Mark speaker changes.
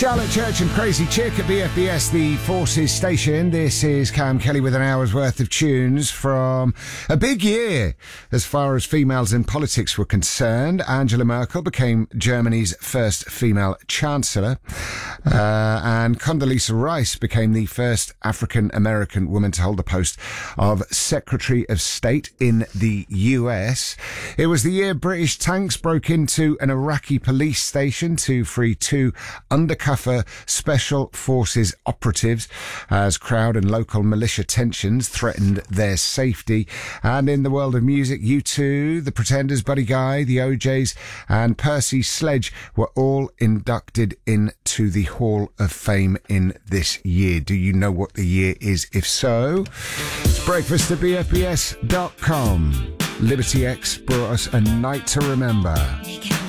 Speaker 1: Charlotte Church and Crazy Chick at BFBS, the Forces station. This is Cam Kelly with an hour's worth of tunes from a big year as far as females in politics were concerned. Angela Merkel became Germany's first female chancellor, and Condoleezza Rice became the first African-American woman to hold the post of Secretary of State in the US. It was the year British tanks broke into an Iraqi police station to free two undercover special forces operatives as crowd and local militia tensions threatened their safety. And in the world of music, U2, The Pretenders, Buddy Guy, The OJs and Percy Sledge were all inducted into the Hall of Fame in this year. Do you know what the year is? If so, it's breakfast at BFBS.com. Liberty X brought us A Night to Remember.